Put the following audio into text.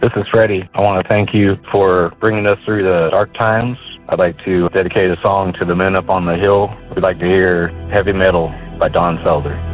This is Freddie. I want to thank you for bringing us through the dark times. I'd like to dedicate a song to the men up on the hill. We'd like to hear Heavy Metal by Don Felder.